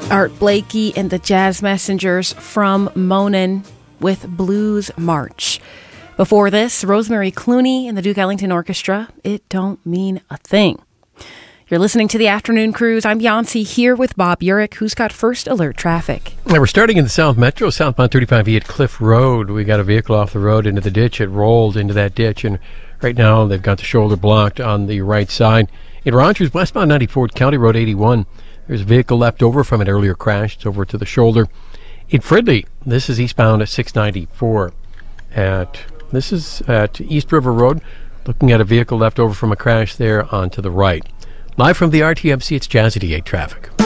Art Blakey and the Jazz Messengers from Monin with Blues March. Before this, Rosemary Clooney and the Duke Ellington Orchestra, It Don't Mean a Thing. You're listening to the Afternoon Cruise. I'm Yancey here with Bob Urich, who's got first alert traffic. We're starting in the South Metro, southbound 35E at Cliff Road. We got a vehicle off the road into the ditch. It rolled into that ditch, and right now they've got the shoulder blocked on the right side. In Rogers, westbound 94 County Road 81, there's a vehicle left over from an earlier crash. It's over to the shoulder. In Fridley, this is eastbound at 694. This is at East River Road, looking at a vehicle left over from a crash there on to the right. Live from the RTMC, it's Jazz 88 traffic.